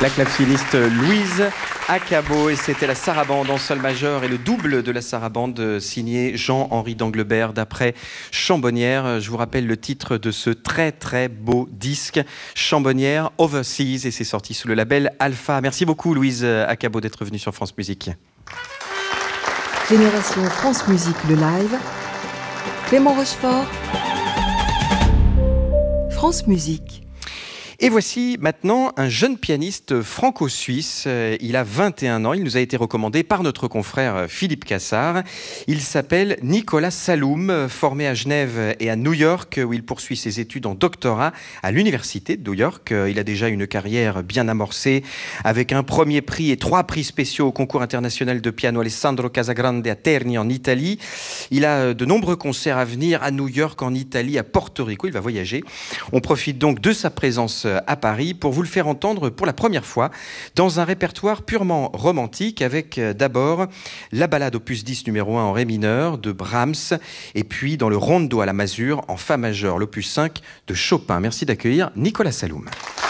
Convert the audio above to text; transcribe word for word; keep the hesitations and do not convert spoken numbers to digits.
La claveciniste Louise Acabo, et c'était la sarabande en sol majeur et le double de la sarabande signé Jean-Henri d'Anglebert d'après Chambonnière. Je vous rappelle le titre de ce très très beau disque, Chambonnière Overseas, et c'est sorti sous le label Alpha. Merci beaucoup Louise Acabo d'être venue sur France Musique. Génération France Musique, le live. Clément Rochefort, France Musique. Et voici maintenant un jeune pianiste franco-suisse. Il a vingt et un ans. Il nous a été recommandé par notre confrère Philippe Cassard. Il s'appelle Nicolas Saloum, formé à Genève et à New York, où il poursuit ses études en doctorat à l'université de New York. Il a déjà une carrière bien amorcée, avec un premier prix et trois prix spéciaux au concours international de piano Alessandro Casagrande à Terni en Italie. Il a de nombreux concerts à venir à New York, en Italie, à Porto Rico. Il va voyager. On profite donc de sa présence à Paris pour vous le faire entendre pour la première fois dans un répertoire purement romantique, avec d'abord la ballade opus dix numéro un en ré mineur de Brahms, et puis dans le rondo à la masure en fa majeur l'opus cinq de Chopin. Merci d'accueillir Nicolas Saloum.